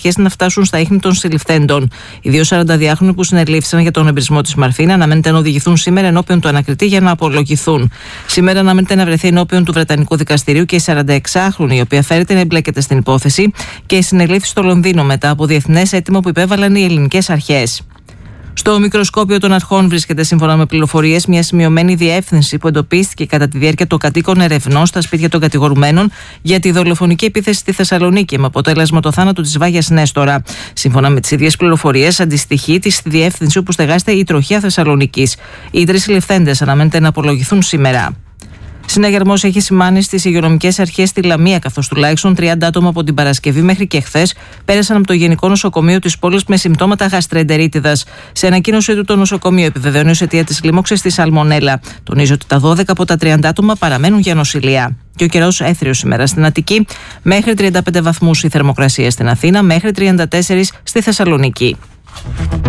αρχές να φτάσουν στα ίχνη των συλληφθέντων. Οι δύο 42χρονοι που συνελήφθησαν για τον εμπρισμό της Μαρφίνα αναμένεται να οδηγηθούν σήμερα ενώπιον του ανακριτή για να απολογηθούν. Σήμερα αναμένεται να βρεθεί ενώπιον του Βρετανικού Δικαστηρίου και η 46χρονη, η οποία φέρεται να εμπλέκεται στην υπόθεση και συνελήφθη στο Λονδίνο μετά από διεθνές αίτημα που υπέβαλαν οι ελληνικές αρχές. Στο μικροσκόπιο των αρχών βρίσκεται, σύμφωνα με πληροφορίες, μια σημειωμένη διεύθυνση που εντοπίστηκε κατά τη διάρκεια των κατοίκων ερευνών στα σπίτια των κατηγορουμένων για τη δολοφονική επίθεση στη Θεσσαλονίκη, με αποτέλεσμα το θάνατο της Βάγιας Νέστορα. Σύμφωνα με τις ίδιες πληροφορίες, αντιστοιχεί τη διεύθυνση όπου στεγάζεται η Τροχιά Θεσσαλονίκης. Οι τρεις συλληφθέντες αναμένεται να απολογηθούν σήμερα. Συναγερμός έχει σημάνει στις υγειονομικές αρχές στη Λαμία, καθώς τουλάχιστον 30 άτομα από την Παρασκευή μέχρι και χθες πέρασαν από το Γενικό Νοσοκομείο της πόλης με συμπτώματα γαστρεντερίτιδας. Σε ανακοίνωσή του, το νοσοκομείο επιβεβαιώνει ως αιτία της λίμωξης τη σαλμονέλα. Τονίζει ότι τα 12 από τα 30 άτομα παραμένουν για νοσηλεία. Και ο καιρός έθριος σήμερα στην Αττική, μέχρι 35 βαθμούς η θερμοκρασία στην Αθήνα, μέχρι 34 στη Θεσσαλονίκη.